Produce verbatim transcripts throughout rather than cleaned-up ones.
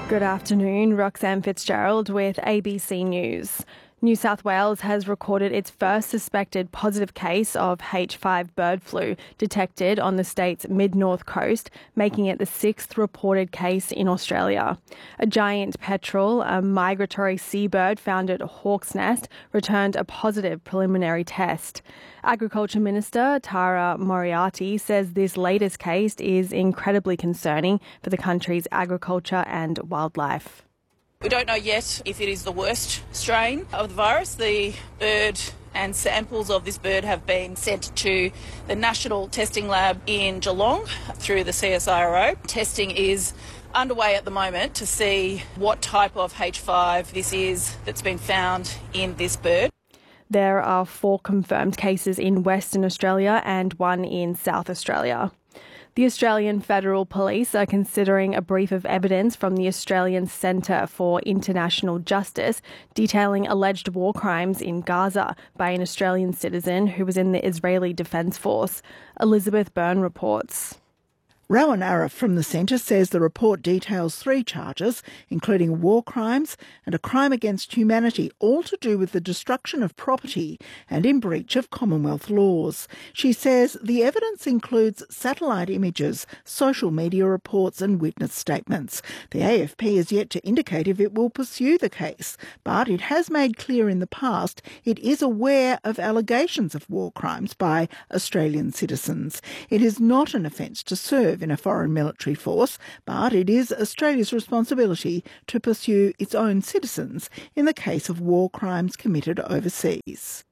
Good afternoon, Roxanne Fitzgerald with A B C News. New South Wales has recorded its first suspected positive case of H five bird flu detected on the state's mid-north coast, making it the sixth reported case in Australia. A giant petrel, a migratory seabird found at Hawk's Nest, returned a positive preliminary test. Agriculture Minister Tara Moriarty says this latest case is incredibly concerning for the country's agriculture and wildlife. We don't know yet if it is the worst strain of the virus. The bird and samples of this bird have been sent to the National Testing Lab in Geelong through the C S I R O. Testing is underway at the moment to see what type of H five this is that's been found in this bird. There are four confirmed cases in Western Australia and one in South Australia. The Australian Federal Police are considering a brief of evidence from the Australian Centre for International Justice detailing alleged war crimes in Gaza by an Australian citizen who was in the Israeli Defence Force. Elizabeth Byrne reports. Rowan Arif from the centre says the report details three charges, including war crimes and a crime against humanity, all to do with the destruction of property and in breach of Commonwealth laws. She says the evidence includes satellite images, social media reports and witness statements. The A F P is yet to indicate if it will pursue the case, but it has made clear in the past it is aware of allegations of war crimes by Australian citizens. It is not an offence to serve in a foreign military force, but it is Australia's responsibility to pursue its own citizens in the case of war crimes committed overseas.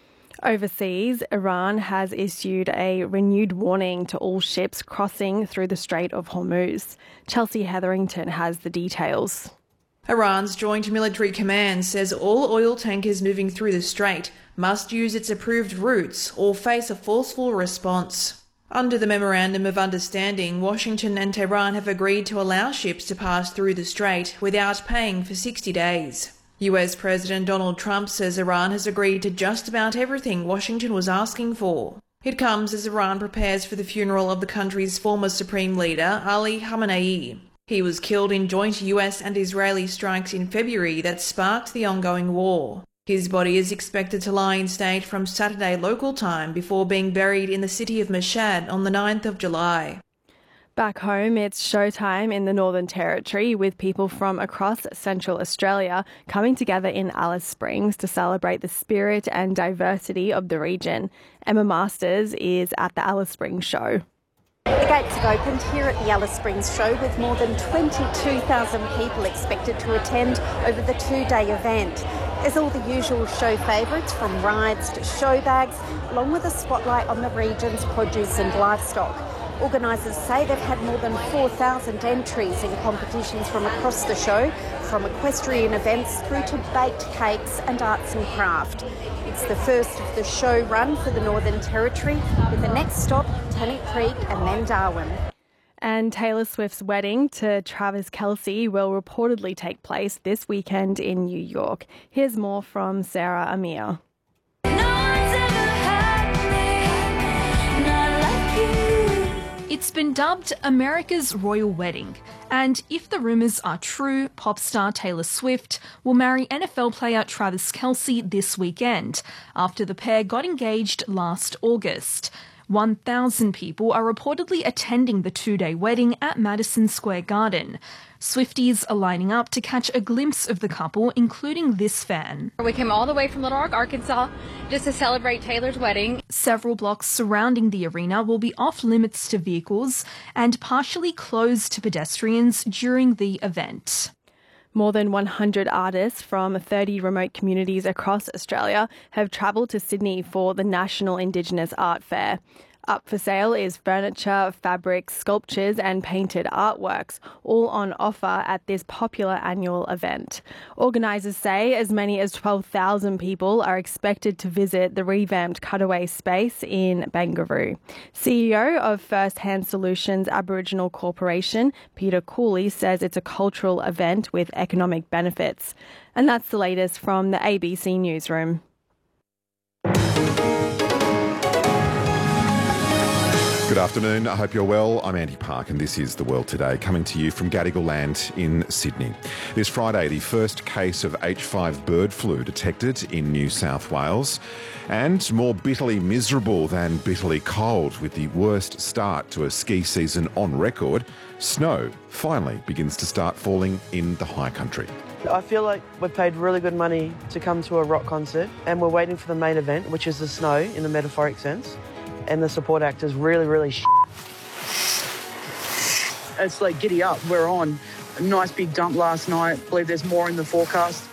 Overseas, Iran has issued a renewed warning to all ships crossing through the Strait of Hormuz. Chelsea Hetherington has the details. Iran's Joint Military Command says all oil tankers moving through the strait must use its approved routes or face a forceful response. Under the Memorandum of Understanding, Washington and Tehran have agreed to allow ships to pass through the strait without paying for sixty days. U S President Donald Trump says Iran has agreed to just about everything Washington was asking for. It comes as Iran prepares for the funeral of the country's former supreme leader, Ali Khamenei. He was killed in joint U S and Israeli strikes in February that sparked the ongoing war. His body is expected to lie in state from Saturday local time before being buried in the city of Mashhad on the ninth of July. Back home, it's showtime in the Northern Territory with people from across Central Australia coming together in Alice Springs to celebrate the spirit and diversity of the region. Emma Masters is at the Alice Springs show. The gates have opened here at the Alice Springs show with more than twenty-two thousand people expected to attend over the two-day event. There's all the usual show favourites from rides to show bags, along with a spotlight on the region's produce and livestock. Organisers say they've had more than four thousand entries in competitions from across the show, from equestrian events through to baked cakes and arts and craft. It's the first of the show run for the Northern Territory, with the next stop Tennant Creek and then Darwin. And Taylor Swift's wedding to Travis Kelce will reportedly take place this weekend in New York. Here's more from Sarah Amir. It's been dubbed America's royal wedding, and if the rumours are true, pop star Taylor Swift will marry N F L player Travis Kelce this weekend, after the pair got engaged last August. one thousand people are reportedly attending the two-day wedding at Madison Square Garden. Swifties are lining up to catch a glimpse of the couple, including this fan. We came all the way from Little Rock, Arkansas, just to celebrate Taylor's wedding. Several blocks surrounding the arena will be off limits to vehicles and partially closed to pedestrians during the event. More than one hundred artists from thirty remote communities across Australia have travelled to Sydney for the National Indigenous Art Fair. Up for sale is furniture, fabrics, sculptures and painted artworks, all on offer at this popular annual event. Organisers say as many as twelve thousand people are expected to visit the revamped cutaway space in Banger. C E O of First Hand Solutions Aboriginal Corporation, Peter Cooley, says it's a cultural event with economic benefits. And that's the latest from the A B C Newsroom. Good afternoon. I hope you're well. I'm Andy Park and this is The World Today, coming to you from Gadigal Land in Sydney. This Friday, the first case of H five bird flu detected in New South Wales. And more bitterly miserable than bitterly cold, with the worst start to a ski season on record, snow finally begins to start falling in the high country. I feel like we've paid really good money to come to a rock concert and we're waiting for the main event, which is the snow in the metaphoric sense. And the support act is really, really sh**. It's like, giddy up, we're on. A nice big dump last night. I believe there's more in the forecast.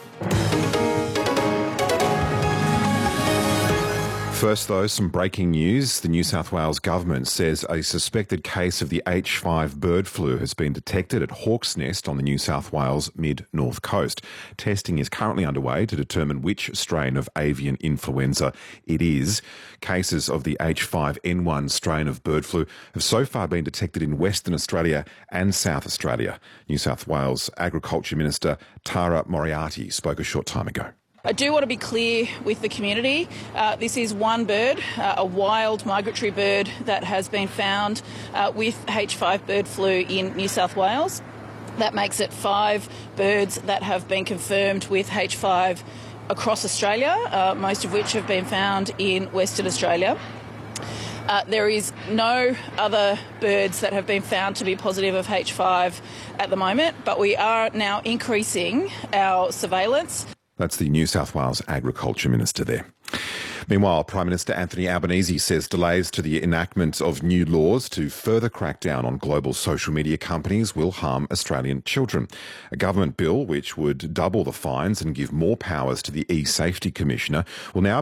First, though, some breaking news. The New South Wales government says a suspected case of the H five bird flu has been detected at Hawk's Nest on the New South Wales mid-north coast. Testing is currently underway to determine which strain of avian influenza it is. Cases of the H five N one strain of bird flu have so far been detected in Western Australia and South Australia. New South Wales Agriculture Minister Tara Moriarty spoke a short time ago. I do want to be clear with the community. Uh, this is one bird, uh, a wild migratory bird that has been found uh, with H five bird flu in New South Wales. That makes it five birds that have been confirmed with H five across Australia, uh, most of which have been found in Western Australia. Uh, there is no other birds that have been found to be positive of H five at the moment, but we are now increasing our surveillance. That's the New South Wales Agriculture Minister there. Meanwhile, Prime Minister Anthony Albanese says delays to the enactment of new laws to further crack down on global social media companies will harm Australian children. A government bill which would double the fines and give more powers to the e-safety commissioner will now